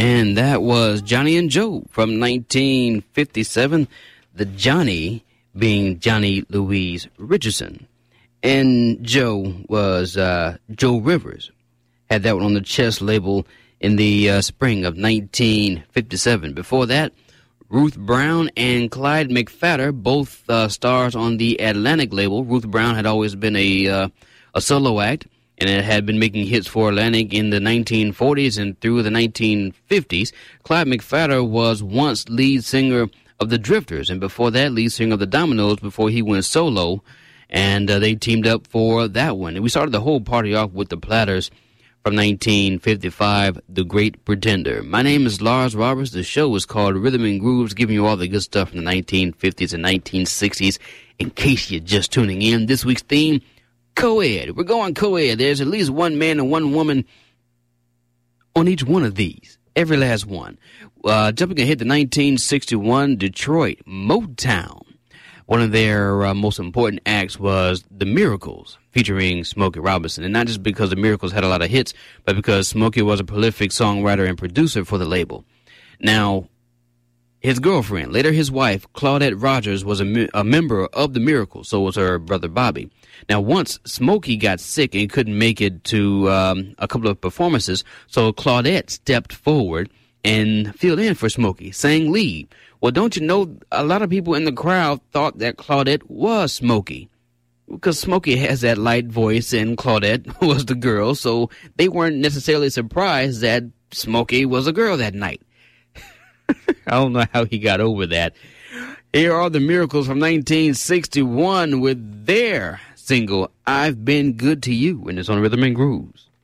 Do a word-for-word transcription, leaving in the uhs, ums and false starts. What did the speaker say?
And that was Johnny and Joe from nineteen fifty-seven. The Johnny being Johnny Louise Richardson. And Joe was uh, Joe Rivers. Had that one on the Chess label in the uh, spring of nineteen fifty-seven. Before that, Ruth Brown and Clyde McPhatter, both uh, stars on the Atlantic label. Ruth Brown had always been a uh, a solo act, and it had been making hits for Atlantic in the nineteen forties and through the nineteen fifties. Clyde McPhatter was once lead singer of the Drifters, and before that, lead singer of the Dominoes before he went solo, and uh, they teamed up for that one. And we started the whole party off with the Platters from nineteen fifty-five, The Great Pretender. My name is Lars Roberts. The show is called Rhythm and Grooves, giving you all the good stuff from the nineteen fifties and nineteen sixties. In case you're just tuning in, this week's theme, co-ed. We're going co-ed. There's at least one man and one woman on each one of these. Every last one. Uh, jumping ahead to nineteen sixty-one, Detroit, Motown. One of their uh, most important acts was The Miracles, featuring Smokey Robinson. And not just because The Miracles had a lot of hits, but because Smokey was a prolific songwriter and producer for the label. Now, his girlfriend, later his wife, Claudette Rogers, was a, me- a member of The Miracles, so was her brother Bobby. Now, once Smokey got sick and couldn't make it to um, a couple of performances, so Claudette stepped forward and filled in for Smokey, sang lead. Well, don't you know, a lot of people in the crowd thought that Claudette was Smokey, because Smokey has that light voice and Claudette was the girl, so they weren't necessarily surprised that Smokey was a girl that night. I don't know how he got over that. Here are the Miracles from nineteen sixty-one with their single, I've Been Good to You, and it's on Rhythm and Grooves.